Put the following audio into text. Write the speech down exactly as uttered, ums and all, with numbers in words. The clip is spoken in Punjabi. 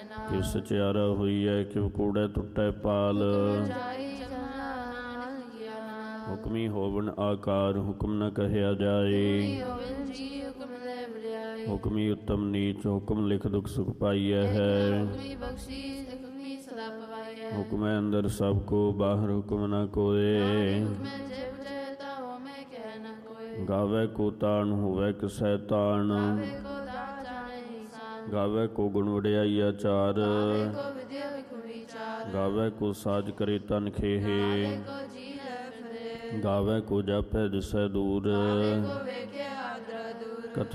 ਕਿਵ ਸਚਿਆਰਾ ਹੋਈਐ ਕਿਵ ਕੂੜੈ ਟੁੱਟੈ ਪਾਲ। ਹੁਕਮੀ ਹੋਵਨ ਆਕਾਰ ਹੁਕਮ ਨ ਕਹਿਆ ਜਾਏ। ਹੁਕਮੀ ਉੱਤਮ ਨੀਚ ਹੁਕਮ ਲਿਖ ਦੁਖ ਸੁਖ ਪਾਈਐ ਹੈ। ਹੁਕਮੈ ਅੰਦਰ ਸਭ ਕੋ ਬਾਹਰ ਹੁਕਮ ਨ ਕੋਏ। ਗਾਵੇ ਕੋ ਤਾਣ ਹੋਵੇ ਕਿਸੈ ਤਾਣ। ਗਾਵੇ ਕੋ ਗੁਣ ਵਡਿਆਈ ਆਚਾਰ। ਗਾਵੇ ਕੋ ਸਾਜ ਕਰੇ ਤਨ ਖੇਹੇ। ਗਾਵੇ ਕੋ ਜਾਪੈ ਦਿਸੈ ਦੂਰ।